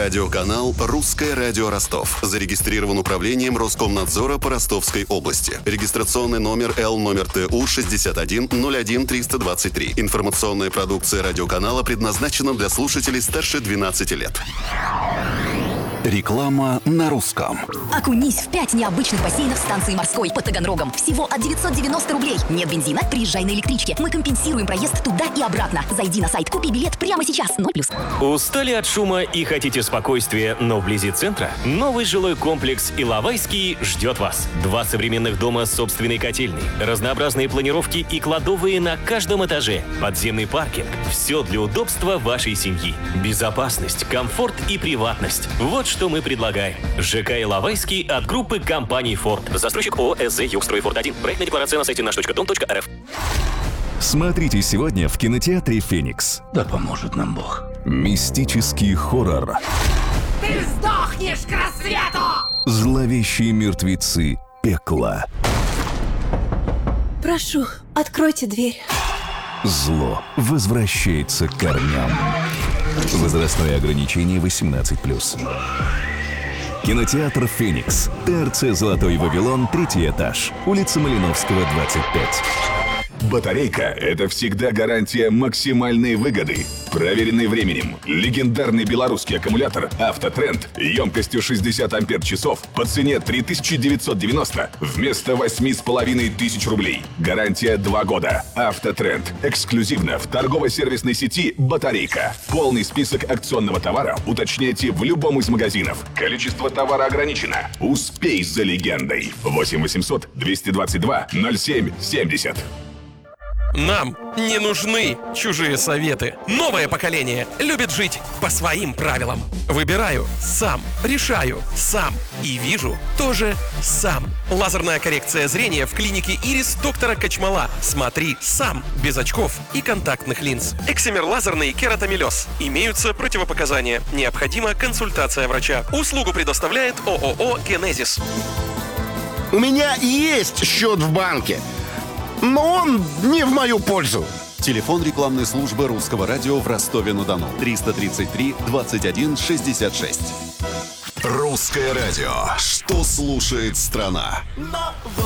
Радиоканал «Русское радио Ростов». Зарегистрирован управлением Роскомнадзора по Ростовской области. Регистрационный номер ЛТУ 6101323. Информационная продукция радиоканала предназначена для слушателей старше 12 лет. Реклама на русском. Окунись в 5 необычных бассейнов станции морской под Таганрогом. Всего от 990 рублей. Нет бензина? Приезжай на электричке. Мы компенсируем проезд туда и обратно. Зайди на сайт, купи билет прямо сейчас. 0+. Устали от шума и хотите спокойствия, но вблизи центра? Новый жилой комплекс Иловайский ждет вас. 2 современных дома с собственной котельной, разнообразные планировки и кладовые на каждом этаже, подземный паркинг. Все для удобства вашей семьи. Безопасность, комфорт и приватность. Вот что мы предлагаем. ЖК Иловайский от группы компаний Ford. Застройщик ООО СЗ Югстрой Форд 1. Проектная декларация на сайте наш.дом.рф. Смотрите сегодня в кинотеатре «Феникс». Да поможет нам Бог. Мистический хоррор. Ты сдохнешь к рассвету! Зловещие мертвецы пекла. Прошу, откройте дверь. Зло возвращается к корням. Возрастное ограничение 18+. Кинотеатр «Феникс». ТРЦ «Золотой Вавилон», 3-й этаж. Улица Малиновского, 25. Батарейка – это всегда гарантия максимальной выгоды. Проверенный временем. Легендарный белорусский аккумулятор «Автотренд» емкостью 60 ампер-часов по цене 3990 вместо 8500 рублей. Гарантия 2 года. «Автотренд». Эксклюзивно в торгово-сервисной сети «Батарейка». Полный список акционного товара уточняйте в любом из магазинов. Количество товара ограничено. Успей за легендой. 8 800 222 07 70. Нам не нужны чужие советы. Новое поколение любит жить по своим правилам. Выбираю сам, решаю сам и вижу тоже сам. Лазерная коррекция зрения в клинике Ирис доктора Качмала. Смотри сам, без очков и контактных линз. Эксимер лазерный кератомелез. Имеются противопоказания. Необходима консультация врача. Услугу предоставляет ООО «Генезис». У меня есть счет в банке, но он не в мою пользу. Телефон рекламной службы Русского радио в Ростове-на-Дону. 333 21 66. Русское радио. Что слушает страна?